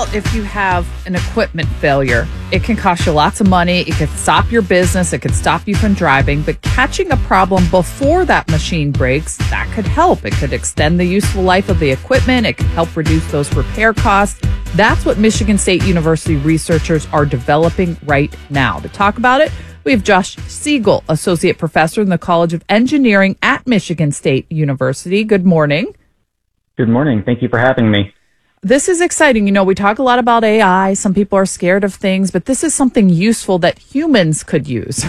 If you have an equipment failure, it can cost you lots of money. It could stop your business. It could stop you from driving. But catching a problem before that machine breaks, that could help. It could extend the useful life of the equipment. It could help reduce those repair costs. That's what Michigan State University researchers are developing right now. To talk about it, we have Josh Siegel, Associate Professor in the College of Engineering at Michigan State University. Good morning. Good morning. Thank you for having me. This is exciting. You know, we talk a lot about AI. Some people are scared of things, but this is something useful that humans could use.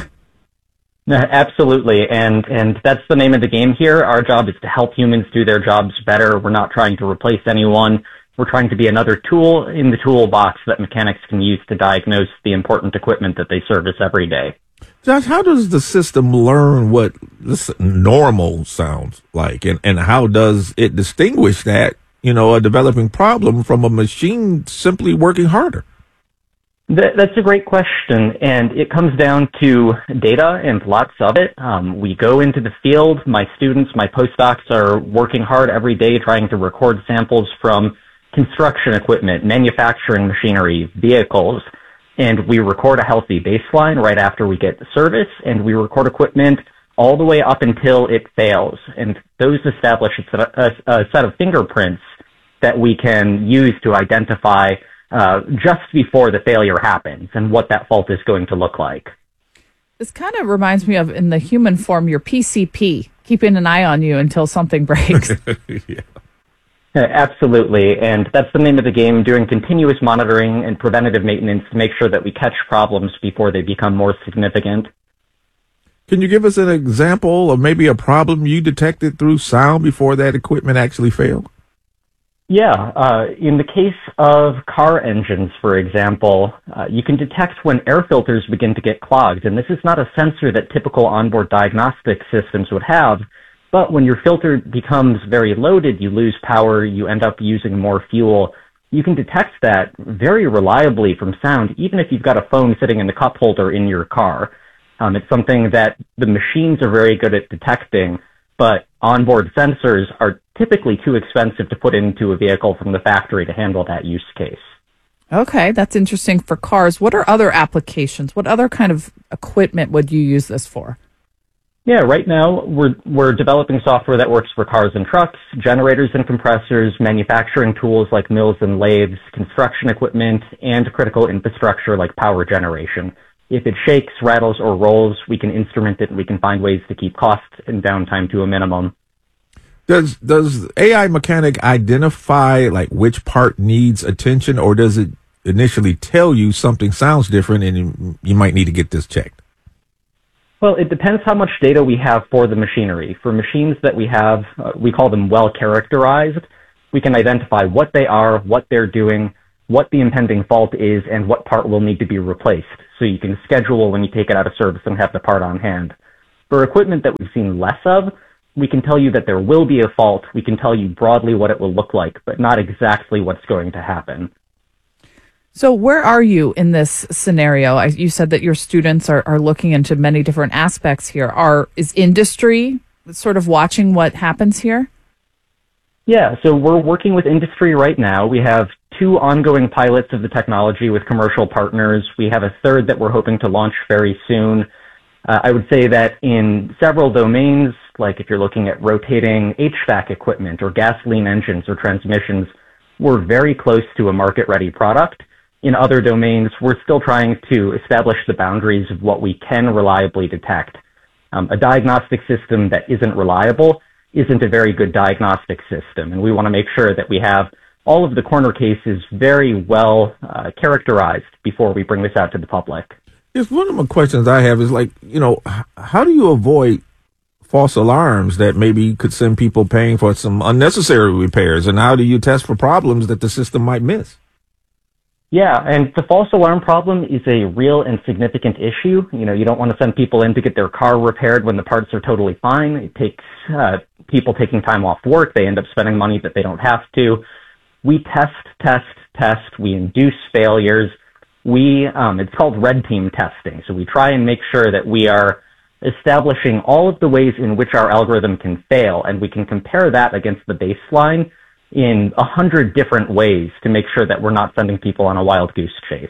Absolutely. And that's the name of the game here. Our job is to help humans do their jobs better. We're not trying to replace anyone. We're trying to be another tool in the toolbox that mechanics can use to diagnose the important equipment that they service every day. Josh, how does the system learn what this normal sounds like? And how does it distinguish that, a developing problem from a machine simply working harder? That's a great question, and it comes down to data and lots of it. We go into the field. My students, my postdocs are working hard every day trying to record samples from construction equipment, manufacturing machinery, vehicles, and we record a healthy baseline right after we get the service, and we record equipment all the way up until it fails. And those establish a set of fingerprints that we can use to identify just before the failure happens and what that fault is going to look like. This kind of reminds me of, in the human form, your PCP, keeping an eye on you until something breaks. Yeah. Absolutely, and that's the name of the game, doing continuous monitoring and preventative maintenance to make sure that we catch problems before they become more significant. Can you give us an example of maybe a problem you detected through sound before that equipment actually failed? Yeah, in the case of car engines, for example, you can detect when air filters begin to get clogged, and this is not a sensor that typical onboard diagnostic systems would have, but when your filter becomes very loaded, you lose power, you end up using more fuel. You can detect that very reliably from sound, even if you've got a phone sitting in the cup holder in your car. It's something that the machines are very good at detecting, but onboard sensors are typically too expensive to put into a vehicle from the factory to handle that use case. Okay, that's interesting for cars. What are other applications? What other kind of equipment would you use this for? Yeah, right now we're developing software that works for cars and trucks, generators and compressors, manufacturing tools like mills and lathes, construction equipment, and critical infrastructure like power generation. If it shakes, rattles, or rolls, we can instrument it and we can find ways to keep costs and downtime to a minimum. Does AI mechanic identify like which part needs attention, or does it initially tell you something sounds different and you might need to get this checked? Well, it depends how much data we have for the machinery. For machines that we have, we call them well characterized. We can identify what they are, what they're doing, what the impending fault is, and what part will need to be replaced. So you can schedule when you take it out of service and have the part on hand. For equipment that we've seen less of, we can tell you that there will be a fault. We can tell you broadly what it will look like, but not exactly what's going to happen. So where are you in this scenario? You said that your students are looking into many different aspects here. Is industry sort of watching what happens here? Yeah, so we're working with industry right now. We have 2 ongoing pilots of the technology with commercial partners. We have a third that we're hoping to launch very soon. I would say that in several domains, like if you're looking at rotating HVAC equipment or gasoline engines or transmissions, we're very close to a market-ready product. In other domains, we're still trying to establish the boundaries of what we can reliably detect. A diagnostic system that isn't reliable isn't a very good diagnostic system, and we want to make sure that we have all of the corner cases very well characterized before we bring this out to the public. Yes, one of the questions I have is how do you avoid false alarms that maybe could send people paying for some unnecessary repairs, and how do you test for problems that the system might miss? Yeah, and the false alarm problem is a real and significant issue. You don't want to send people in to get their car repaired when the parts are totally fine. It takes people taking time off work. They end up spending money that they don't have to. We test. We induce failures. It's called red team testing. So we try and make sure that we are establishing all of the ways in which our algorithm can fail, and we can compare that against the baseline in 100 different ways to make sure that we're not sending people on a wild goose chase.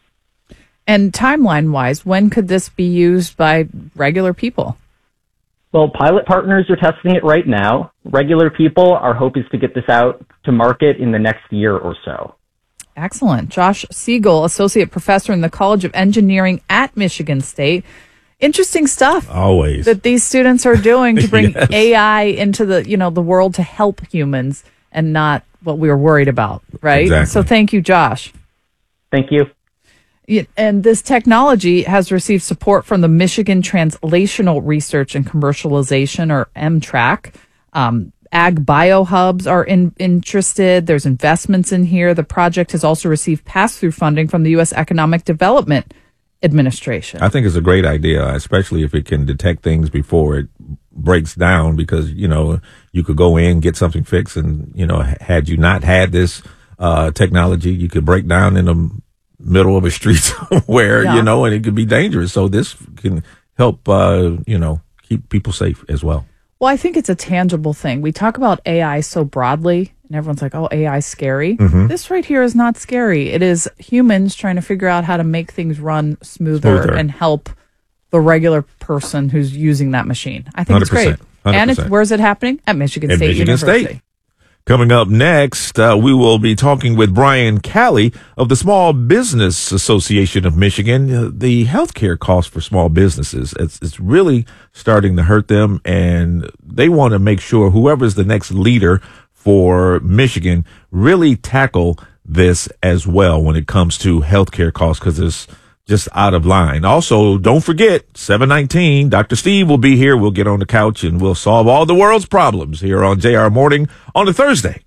And timeline-wise, when could this be used by regular people? Well, pilot partners are testing it right now. Regular people, our hope is to get this out to market in the next year or so. Excellent. Josh Siegel, Associate Professor in the College of Engineering at Michigan State. Interesting stuff. Always. That these students are doing to bring Yes. AI into the world to help humans and not what we were worried about, right? Exactly. So thank you, Josh. Thank you. And this technology has received support from the Michigan Translational Research and Commercialization, or MTRAC. Ag biohubs are interested. There's investments in here. The project has also received pass-through funding from the U.S. Economic Development Administration. I think it's a great idea, especially if it can detect things before it breaks down, because, you could go in, get something fixed, and, had you not had this technology, you could break down in the middle of a street somewhere, and it could be dangerous. So this can help, keep people safe as well. Well, I think it's a tangible thing. We talk about AI so broadly, and everyone's like, oh, AI is scary. Mm-hmm. This right here is not scary. It is humans trying to figure out how to make things run smoother. And help the regular person who's using that machine. I think it's great. 100%. And where's it happening? At Michigan State University. State. Coming up next, we will be talking with Brian Calley of the Small Business Association of Michigan. The healthcare costs for small businesses, it's really starting to hurt them, and they want to make sure whoever's the next leader for Michigan really tackle this as well when it comes to healthcare costs, because it's just out of line. Also, don't forget, 7:19, Dr. Steve will be here. We'll get on the couch and we'll solve all the world's problems here on JR Morning on a Thursday.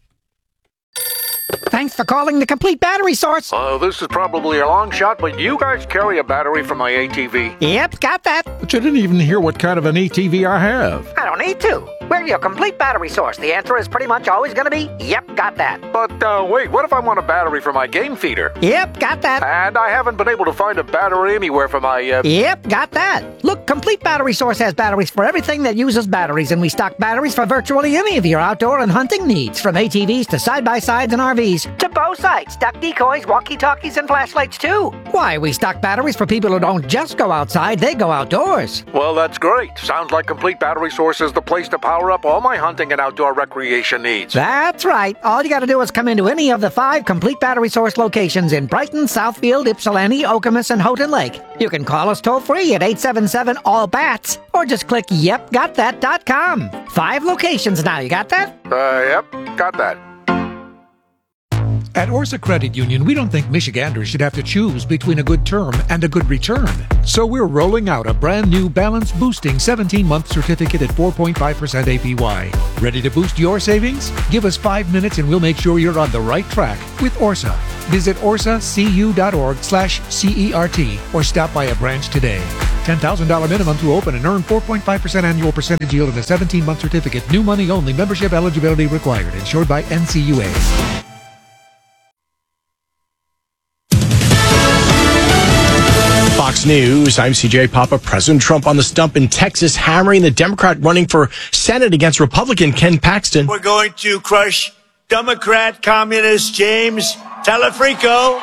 Thanks for calling the Complete Battery Source. This is probably a long shot, but you guys carry a battery for my ATV. Yep, got that. But you didn't even hear what kind of an ATV I have. I don't need to. We're your Complete Battery Source. The answer is pretty much always going to be, yep, got that. But wait, what if I want a battery for my game feeder? Yep, got that. And I haven't been able to find a battery anywhere for my... Yep, got that. Look, Complete Battery Source has batteries for everything that uses batteries, and we stock batteries for virtually any of your outdoor and hunting needs, from ATVs to side-by-sides and RVs, to bow sights, duck decoys, walkie-talkies, and flashlights, too. Why, we stock batteries for people who don't just go outside, they go outdoors. Well, that's great. Sounds like Complete Battery Source is the place to power up all my hunting and outdoor recreation needs. That's right. All you got to do is come into any of the 5 Complete Battery Source locations in Brighton, Southfield, Ypsilanti, Okemos, and Houghton Lake. You can call us toll-free at 877-ALL-BATS or just click yepgotthat.com. 5 locations now. You got that? Yep, got that. At Orsa Credit Union, we don't think Michiganders should have to choose between a good term and a good return. So we're rolling out a brand new balance boosting 17-month certificate at 4.5% APY. Ready to boost your savings? Give us 5 minutes and we'll make sure you're on the right track with Orsa. Visit orsacu.org/CERT or stop by a branch today. $10,000 minimum to open and earn 4.5% annual percentage yield in a 17-month certificate. New money only. Membership eligibility required. Insured by NCUA. Fox News, I'm CJ Papa. President Trump on the stump in Texas, hammering the Democrat running for Senate against Republican Ken Paxton. We're going to crush Democrat communist James Telefrico.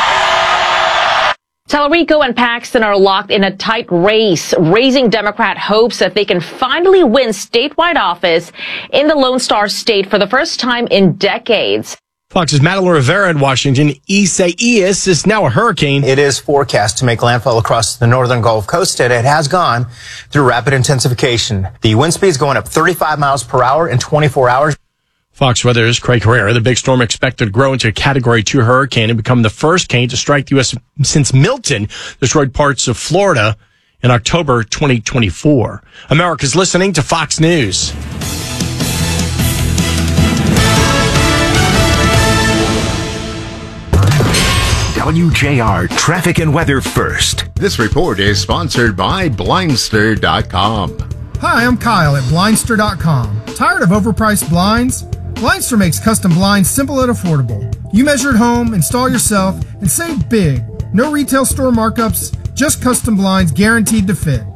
Telefrico and Paxton are locked in a tight race, raising Democrat hopes that they can finally win statewide office in the Lone Star State for the first time in decades. Fox's Madeline Rivera in Washington. Isaias is now a hurricane. It is forecast to make landfall across the northern Gulf Coast, and it has gone through rapid intensification. The wind speed is going up 35 miles per hour in 24 hours. Fox Weather's Craig Herrera. The big storm expected to grow into a Category 2 hurricane and become the first cane to strike the U.S. since Milton destroyed parts of Florida in October 2024. America's listening to Fox News. WJR Traffic and Weather First. This report is sponsored by Blindster.com. Hi, I'm Kyle at Blindster.com. Tired of overpriced blinds? Blindster makes custom blinds simple and affordable. You measure at home, install yourself, and save big. No retail store markups, just custom blinds guaranteed to fit.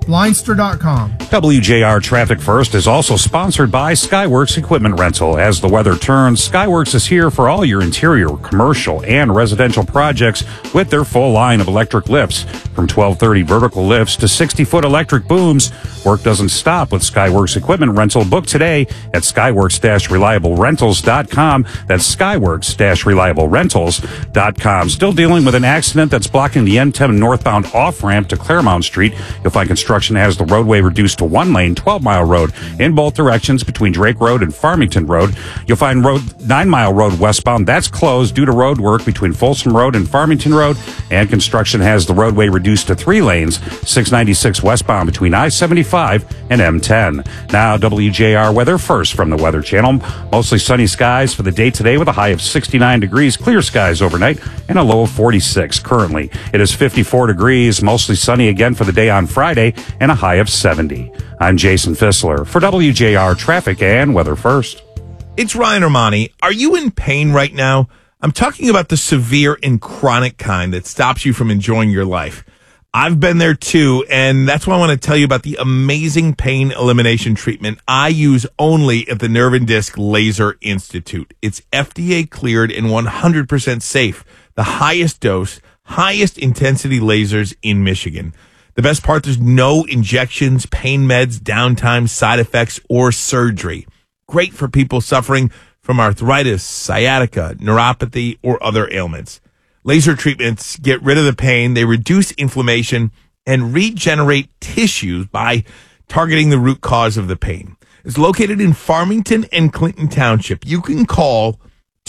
Blindster.com. WJR Traffic First is also sponsored by Skyworks Equipment Rental. As the weather turns, Skyworks is here for all your interior, commercial, and residential projects with their full line of electric lifts. From 1230 vertical lifts to 60-foot electric booms, work doesn't stop with Skyworks Equipment Rental. Book today at skyworks-reliablerentals.com. That's skyworks-reliablerentals.com. Still dealing with an accident that's blocking the N10 northbound off-ramp to Claremont Street. You'll find construction has the roadway reduced to one lane, 12-mile road in both directions between Drake Road and Farmington Road. You'll find 9-mile road westbound. That's closed due to road work between Folsom Road and Farmington Road. And construction has the roadway reduced to 3 lanes, 696 westbound between I-75 and M10. Now, WJR weather first from the Weather Channel. Mostly sunny skies for the day today with a high of 69 degrees. Clear skies overnight and a low of 46 currently. It is 54 degrees, mostly sunny again for the day on Friday, and a high of 70. I'm Jason Fissler for WJR Traffic and Weather First. It's Ryan Armani. Are you in pain right now? I'm talking about the severe and chronic kind that stops you from enjoying your life. I've been there too, and that's why I want to tell you about the amazing pain elimination treatment I use only at the Nerve and Disc Laser Institute. It's FDA cleared and 100% safe. The highest dose, highest intensity lasers in Michigan. The best part, there's no injections, pain meds, downtime, side effects, or surgery. Great for people suffering from arthritis, sciatica, neuropathy, or other ailments. Laser treatments get rid of the pain, they reduce inflammation, and regenerate tissues by targeting the root cause of the pain. It's located in Farmington and Clinton Township. You can call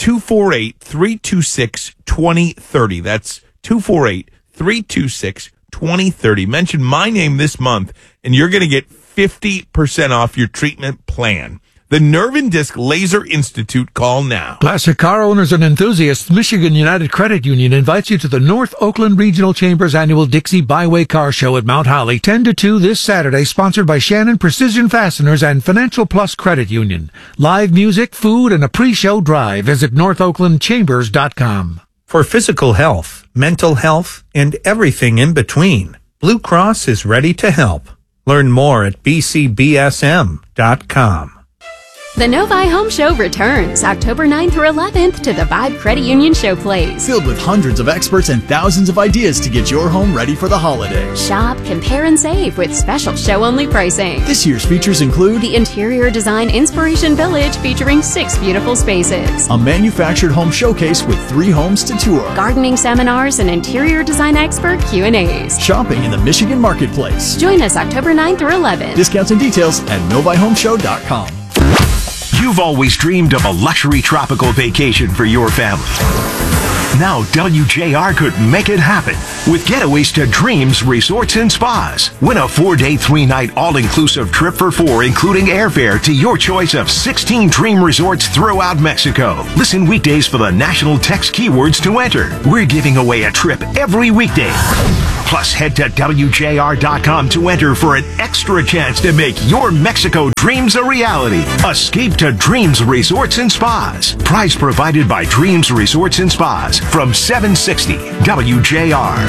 248-326-2030. That's 248-326-2030. 2030. Mention my name this month, and you're going to get 50% off your treatment plan. The Nerve and Disc Laser Institute. Call now. Classic car owners and enthusiasts, Michigan United Credit Union invites you to the North Oakland Regional Chamber's annual Dixie Byway Car Show at Mount Holly, 10 to 2 this Saturday, sponsored by Shannon Precision Fasteners and Financial Plus Credit Union. Live music, food, and a pre-show drive. Visit northoaklandchambers.com. For physical health, mental health, and everything in between, Blue Cross is ready to help. Learn more at bcbsm.com. The Novi Home Show returns October 9th through 11th to the Vibe Credit Union Showplace. Filled with hundreds of experts and thousands of ideas to get your home ready for the holidays. Shop, compare, and save with special show-only pricing. This year's features include the Interior Design Inspiration Village featuring 6 beautiful spaces. A manufactured home showcase with 3 homes to tour. Gardening seminars and interior design expert Q&As. Shopping in the Michigan Marketplace. Join us October 9th through 11th. Discounts and details at novihomeshow.com. You've always dreamed of a luxury tropical vacation for your family. Now WJR could make it happen with getaways to Dreams Resorts and Spas. Win a 4-day, 3-night all-inclusive trip for 4, including airfare to your choice of 16 dream resorts throughout Mexico. Listen weekdays for the national text keywords to enter. We're giving away a trip every weekday. Plus, head to WJR.com to enter for an extra chance to make your Mexico dreams a reality. Escape to Dreams Resorts and Spas. Prize provided by Dreams Resorts and Spas from 760 WJR.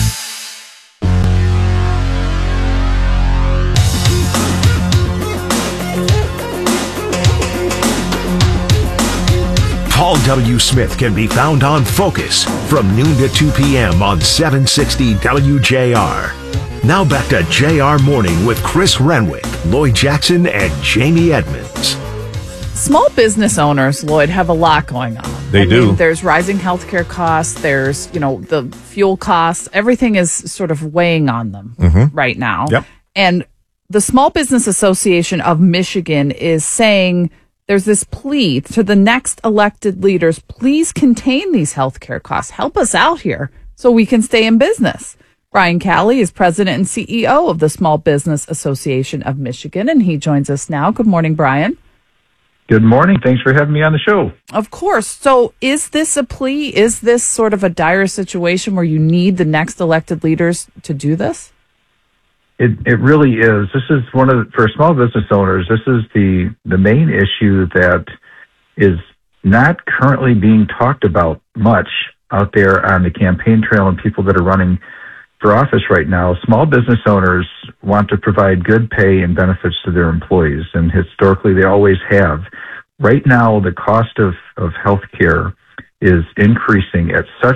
Paul W. Smith can be found on Focus from noon to 2 p.m. on 760 WJR. Now back to JR Morning with Chris Renwick, Lloyd Jackson, and Jamie Edmonds. Small business owners, Lloyd, have a lot going on. They do. There's rising healthcare costs. There's, the fuel costs. Everything is sort of weighing on them right now. Yep. And the Small Business Association of Michigan is saying there's this plea to the next elected leaders, please contain these healthcare costs. Help us out here so we can stay in business. Brian Calley is president and CEO of the Small Business Association of Michigan, and he joins us now. Good morning, Brian. Good morning. Thanks for having me on the show. Of course. So is this a plea? Is this sort of a dire situation where you need the next elected leaders to do this? It really is. This is for small business owners, this is the main issue that is not currently being talked about much out there on the campaign trail and people that are running for office right now, small business owners want to provide good pay and benefits to their employees, and historically they always have. Right now, the cost of health care is increasing at such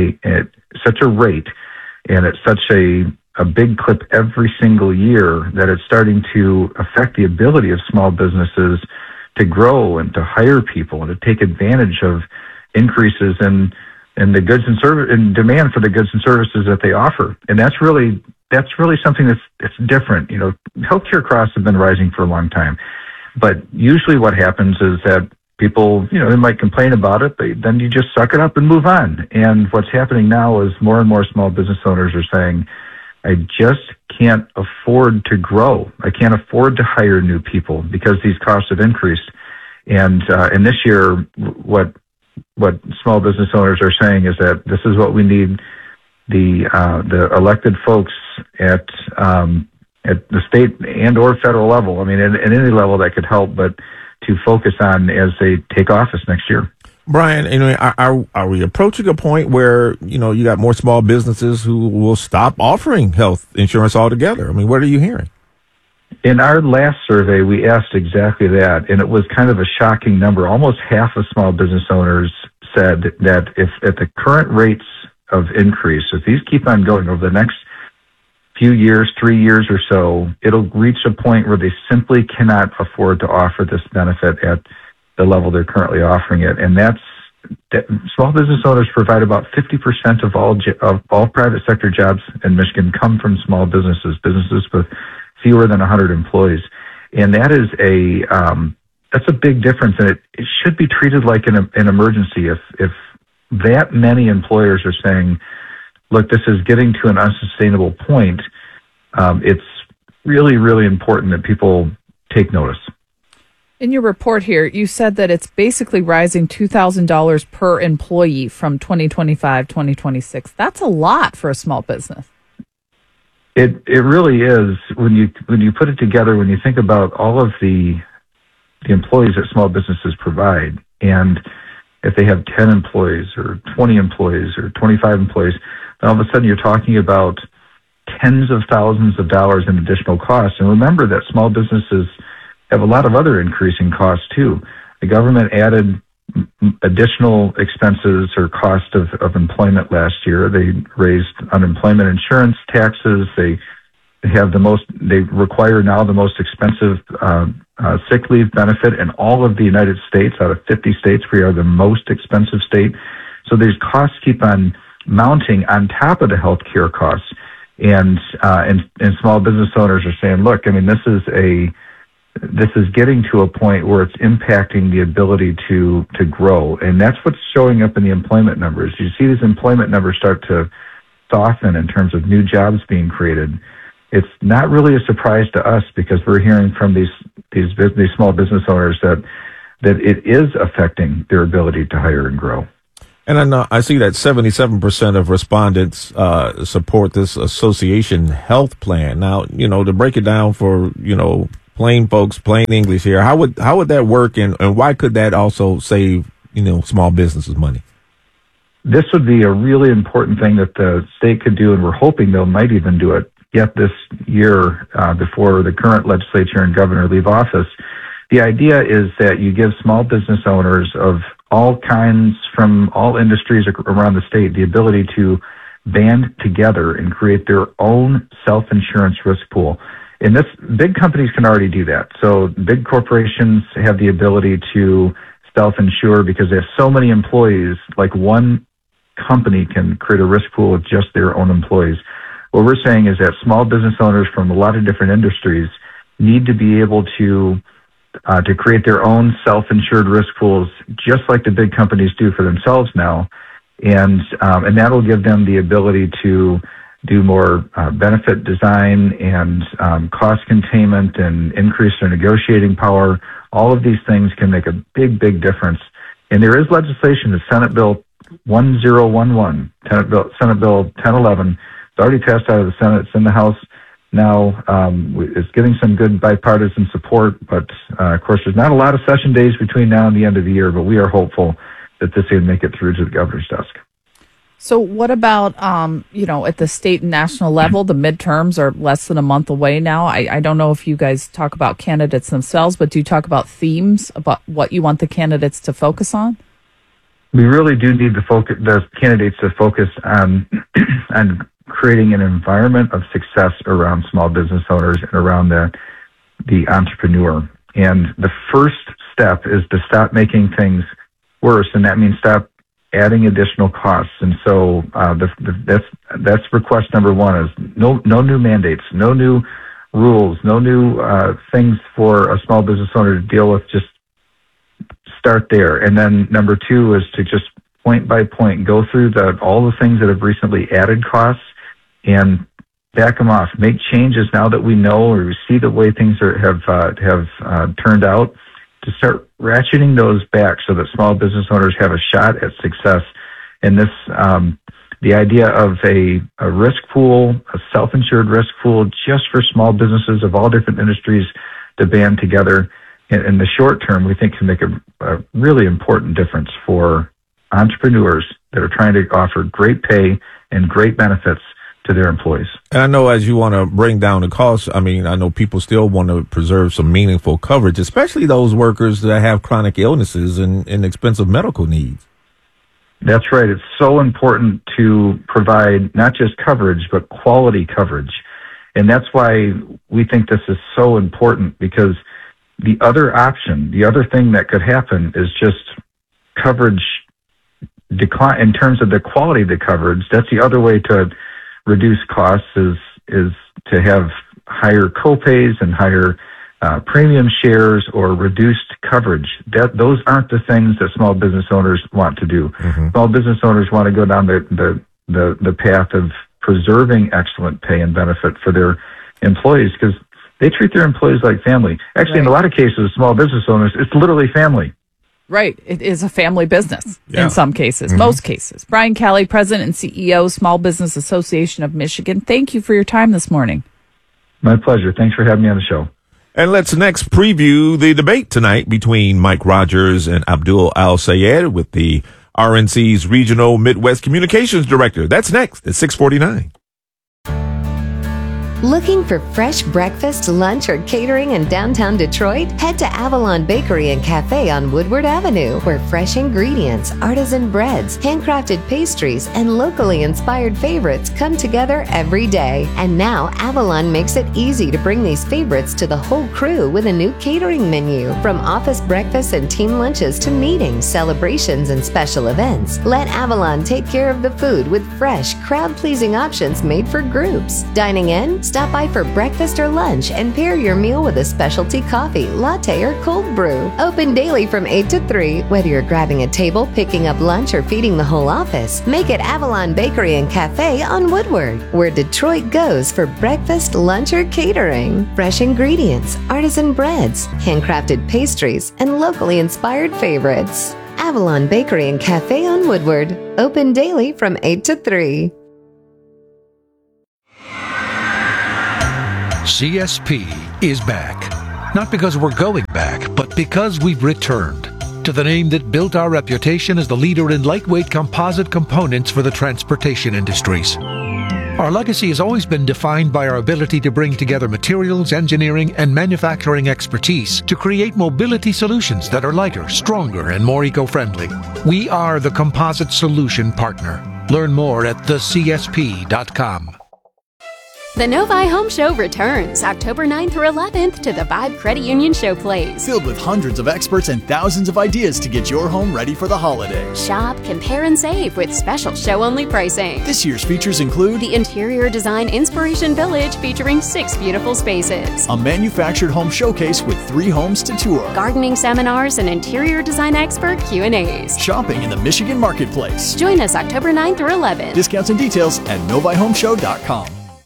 a rate and at such a big clip every single year that it's starting to affect the ability of small businesses to grow and to hire people and to take advantage of increases in the goods and service and demand for the goods and services that they offer. And that's really something that's different. You know, healthcare costs have been rising for a long time, but usually what happens is that people, you know, they might complain about it, but then you just suck it up and move on. And what's happening now is more and more small business owners are saying, I just can't afford to grow. I can't afford to hire new people because these costs have increased. And this year, what small business owners are saying is that this is what we need the elected folks at the state and or federal level. I mean, at any level that could help, but to focus on as they take office next year. Brian, anyway, are we approaching a point where, you know, you got more small businesses who will stop offering health insurance altogether? I mean, what are you hearing? In our last survey, we asked exactly that, and it was kind of a shocking number. Almost half of small business owners said that if at the current rates of increase, if these keep on going over the next few years, 3 years or so, it'll reach a point where they simply cannot afford to offer this benefit at the level they're currently offering it. And that small business owners provide about 50% of all private sector jobs in Michigan come from small businesses with fewer than 100 employees. And that is that's a big difference. And it should be treated like an emergency. If that many employers are saying, look, this is getting to an unsustainable point, it's really, really important that people take notice. In your report here, you said that it's basically rising $2,000 per employee from 2025, 2026. That's a lot for a small business. It really is. When you put it together, when you think about all of the employees that small businesses provide, and if they have 10 employees or 20 employees or 25 employees, then all of a sudden you're talking about tens of thousands of dollars in additional costs. And remember that small businesses have a lot of other increasing costs too. The government added additional expenses or cost of employment last year. They raised unemployment insurance taxes. They require now the most expensive sick leave benefit in all of the United States. Out of 50 states, we are the most expensive state. So these costs keep on mounting on top of the health care costs. And small business owners are saying, look, I mean, this is getting to a point where it's impacting the ability to grow. And that's what's showing up in the employment numbers. You see these employment numbers start to soften in terms of new jobs being created. It's not really a surprise to us because we're hearing from these small business owners that it is affecting their ability to hire and grow. And I know I see that 77% of respondents support this association health plan. Now, you know, to break it down for, you know, plain folks, plain English here, how would that work, and why could that also save, you know, small businesses money? This would be a really important thing that the state could do, and we're hoping they might even do it yet this year before the current legislature and governor leave office. The idea is that you give small business owners of all kinds from all industries around the state the ability to band together and create their own self-insurance risk pool. And big companies can already do that. So big corporations have the ability to self-insure because they have so many employees, like one company can create a risk pool with just their own employees. What we're saying is that small business owners from a lot of different industries need to be able to create their own self-insured risk pools, just like the big companies do for themselves now. And that'll give them the ability to do more benefit design and cost containment and increase their negotiating power. All of these things can make a big, big difference. And there is legislation, the Senate Bill 1011, Senate Bill 1011. It's already passed out of the Senate. It's in the House now. It's getting some good bipartisan support, but of course, there's not a lot of session days between now and the end of the year, but we are hopeful that this will make it through to the governor's desk. So what about, at the state and national level? The midterms are less than a month away now. I don't know if you guys talk about candidates themselves, but do you talk about themes, about what you want the candidates to focus on? We really do need the candidates to focus on creating an environment of success around small business owners and around the entrepreneur. And the first step is to stop making things worse, and that means stop adding additional costs. And so that's request number one: is no new mandates, no new rules, no new things for a small business owner to deal with. Just start there. And then number two is to just point by point go through all the things that have recently added costs and back them off. Make changes now that we know or we see the way things have turned out, to start ratcheting those back so that small business owners have a shot at success. And this, the idea of a risk pool, a self-insured risk pool just for small businesses of all different industries to band together in the short term, we think can make a really important difference for entrepreneurs that are trying to offer great pay and great benefits to their employees. And I know as you want to bring down the costs, I know people still want to preserve some meaningful coverage, especially those workers that have chronic illnesses and expensive medical needs. That's right. It's so important to provide not just coverage, but quality coverage. And that's why we think this is so important, because the other option, the other thing that could happen is just coverage decline in terms of the quality of the coverage. That's the other way to reduce costs is to have higher copays and higher premium shares or reduced coverage. Those aren't the things that small business owners want to do. Mm-hmm. Small business owners want to go down the path of preserving excellent pay and benefit for their employees, because they treat their employees like family. Actually, right. In a lot of cases, small business owners, it's literally family. Right. It is a family business in some cases, most cases. Brian Calley, President and CEO, Small Business Association of Michigan. Thank you for your time this morning. My pleasure. Thanks for having me on the show. And let's next preview the debate tonight between Mike Rogers and Abdul Al-Sayed with the RNC's Regional Midwest Communications Director. That's next at 6:49. Looking for fresh breakfast, lunch, or catering in downtown Detroit? Head to Avalon Bakery and Cafe on Woodward Avenue, where fresh ingredients, artisan breads, handcrafted pastries, and locally inspired favorites come together every day. And now Avalon makes it easy to bring these favorites to the whole crew with a new catering menu. From office breakfasts and team lunches to meetings, celebrations, and special events, let Avalon take care of the food with fresh, crowd-pleasing options made for groups. Dining in? Stop by for breakfast or lunch and pair your meal with a specialty coffee, latte, or cold brew. Open daily from 8 to 3. Whether you're grabbing a table, picking up lunch, or feeding the whole office, make it Avalon Bakery and Cafe on Woodward, where Detroit goes for breakfast, lunch, or catering. Fresh ingredients, artisan breads, handcrafted pastries, and locally inspired favorites. Avalon Bakery and Cafe on Woodward. Open daily from 8 to 3. CSP is back. Not because we're going back, but because we've returned to the name that built our reputation as the leader in lightweight composite components for the transportation industries. Our legacy has always been defined by our ability to bring together materials, engineering, and manufacturing expertise to create mobility solutions that are lighter, stronger, and more eco-friendly. We are the composite solution partner. Learn more at thecsp.com. The Novi Home Show returns October 9th through 11th to the Vibe Credit Union Showplace. Filled with hundreds of experts and thousands of ideas to get your home ready for the holidays. Shop, compare, and save with special show-only pricing. This year's features include the Interior Design Inspiration Village featuring 6 beautiful spaces. A manufactured home showcase with 3 homes to tour. Gardening seminars and interior design expert Q&As. Shopping in the Michigan Marketplace. Join us October 9th through 11th. Discounts and details at novihomeshow.com.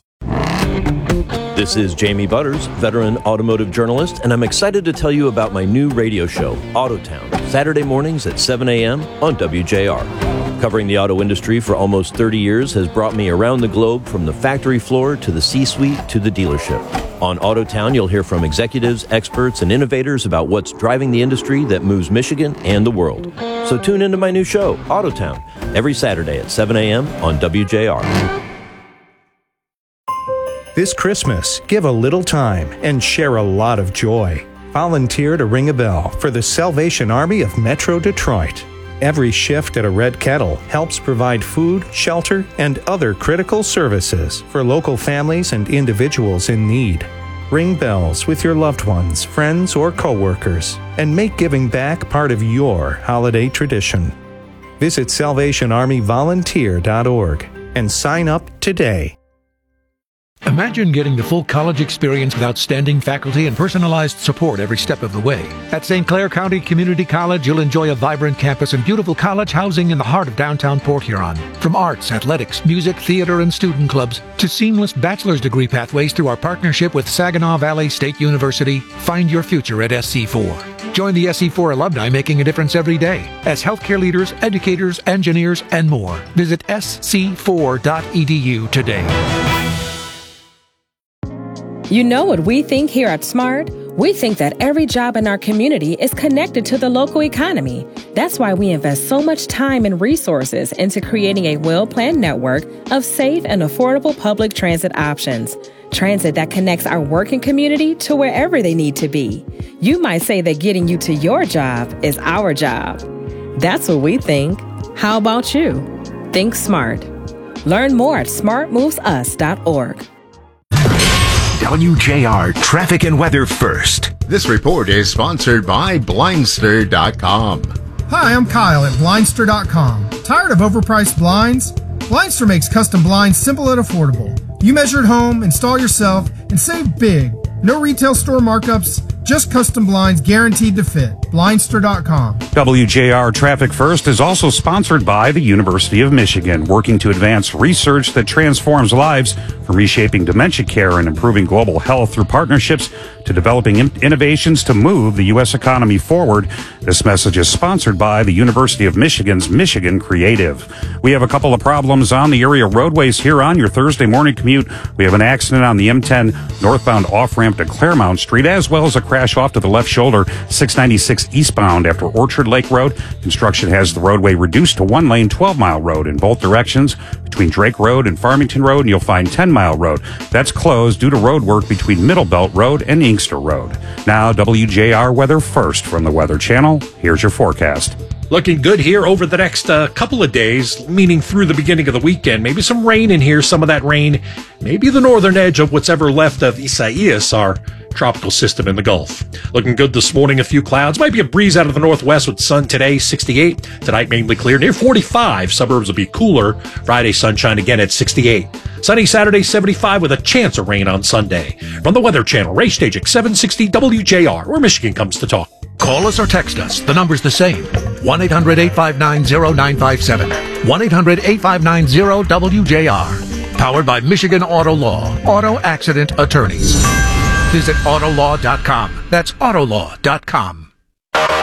This is Jamie Butters, veteran automotive journalist, and I'm excited to tell you about my new radio show, Autotown, Saturday mornings at 7 a.m. on WJR. Covering the auto industry for almost 30 years has brought me around the globe, from the factory floor to the C-suite to the dealership. On Autotown, you'll hear from executives, experts, and innovators about what's driving the industry that moves Michigan and the world. So tune into my new show, Autotown, every Saturday at 7 a.m. on WJR. This Christmas, give a little time and share a lot of joy. Volunteer to ring a bell for the Salvation Army of Metro Detroit. Every shift at a Red Kettle helps provide food, shelter, and other critical services for local families and individuals in need. Ring bells with your loved ones, friends, or coworkers, and make giving back part of your holiday tradition. Visit SalvationArmyVolunteer.org and sign up today. Imagine getting the full college experience with outstanding faculty and personalized support every step of the way. At St. Clair County Community College, you'll enjoy a vibrant campus and beautiful college housing in the heart of downtown Port Huron. From arts, athletics, music, theater, and student clubs, to seamless bachelor's degree pathways through our partnership with Saginaw Valley State University, find your future at SC4. Join the SC4 alumni making a difference every day as healthcare leaders, educators, engineers, and more. Visit sc4.edu today. You know what we think here at Smart? We think that every job in our community is connected to the local economy. That's why we invest so much time and resources into creating a well-planned network of safe and affordable public transit options. Transit that connects our working community to wherever they need to be. You might say that getting you to your job is our job. That's what we think. How about you? Think smart. Learn more at smartmovesus.org. WJR Traffic and Weather First. This report is sponsored by Blindster.com. Hi, I'm Kyle at Blindster.com. Tired of overpriced blinds? Blindster makes custom blinds simple and affordable. You measure at home, install yourself, and save big. No retail store markups, just custom blinds guaranteed to fit. Blindster.com. WJR Traffic First is also sponsored by the University of Michigan, working to advance research that transforms lives, from reshaping dementia care and improving global health through partnerships to developing innovations to move the U.S. economy forward. This message is sponsored by the University of Michigan's Michigan Creative. We have a couple of problems on the area roadways here on your Thursday morning commute. We have an accident on the M10 northbound off-ramp to Claremont Street, as well as a crash off to the left shoulder, 696 eastbound after Orchard Lake Road. Construction has the roadway reduced to one lane, 12-mile road in both directions between Drake Road and Farmington Road, and you'll find 10-mile road. That's closed due to road work between Middle Belt Road and Inkster Road. Now, WJR Weather First from the Weather Channel. Here's your forecast. Looking good here over the next couple of days, meaning through the beginning of the weekend. Maybe some rain in here, some of that rain, maybe the northern edge of what's ever left of Isaias, our tropical system in the Gulf. Looking good this morning, a few clouds. Might be a breeze out of the northwest with sun today, 68. Tonight, mainly clear, near 45. Suburbs will be cooler. Friday, sunshine again at 68. Sunny Saturday, 75 with a chance of rain on Sunday. From the Weather Channel, Ray Stajic, 760 WJR, where Michigan comes to talk. Call us or text us. The number's the same. 1-800-859-0957. 1-800-859-0WJR. Powered by Michigan Auto Law. Auto Accident Attorneys. Visit Autolaw.com. That's Autolaw.com.